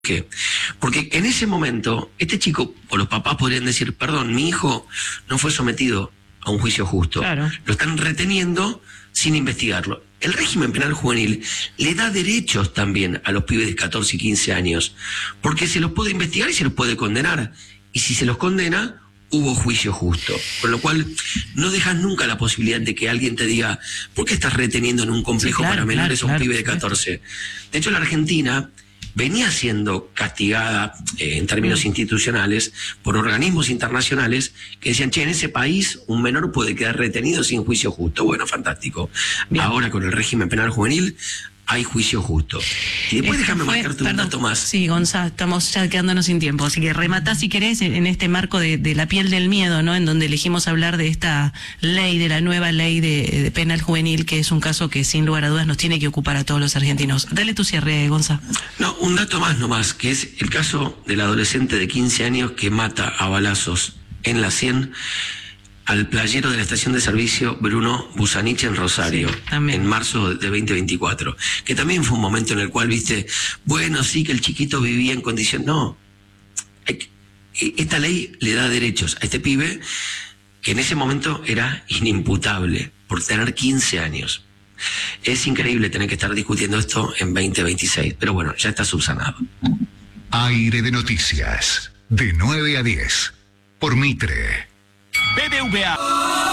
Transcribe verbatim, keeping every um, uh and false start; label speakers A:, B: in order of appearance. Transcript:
A: qué? Porque en ese momento, este chico o los papás podrían decir, perdón, mi hijo no fue sometido a un juicio justo.
B: Claro.
A: Lo están reteniendo sin investigarlo. El régimen penal juvenil le da derechos también a los pibes de catorce y quince años, porque se los puede investigar y se los puede condenar. Y si se los condena, hubo juicio justo. Con lo cual, no dejas nunca la posibilidad de que alguien te diga, ¿por qué estás reteniendo en un complejo
B: Sí, claro,
A: para menores
B: claro,
A: a un
B: claro,
A: pibe de catorce? De hecho, la Argentina venía siendo castigada eh, en términos mm. institucionales por organismos internacionales que decían, che, en ese país un menor puede quedar retenido sin juicio justo. Bueno, fantástico. Bien. Ahora con el régimen penal juvenil hay juicio justo. Y después
B: Esto
A: déjame
B: fue,
A: marcarte
B: perdón,
A: un dato más.
B: Sí, Gonzalo, estamos ya quedándonos sin tiempo, así que rematá si querés en este marco de, de la piel del miedo, ¿no? En donde elegimos hablar de esta ley, de la nueva ley de, de penal juvenil, que es un caso que sin lugar a dudas nos tiene que ocupar a todos los argentinos. Dale tu cierre, Gonzalo.
A: No, un dato más nomás, que es el caso del adolescente de quince años que mata a balazos en la cien al playero de la estación de servicio Bruno Busanich en Rosario, sí, en marzo de veinte veinticuatro, que también fue un momento en el cual, viste, bueno, sí que el chiquito vivía en condición, no, esta ley le da derechos a este pibe que en ese momento era inimputable por tener quince años. Es increíble tener que estar discutiendo esto en veinte veintiséis, pero bueno, ya está subsanado.
C: Aire de noticias, de nueve a diez, por Mitre.
D: B B V A